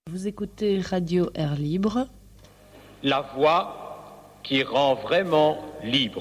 Vous écoutez Radio Air Libre. La voix qui rend vraiment libre.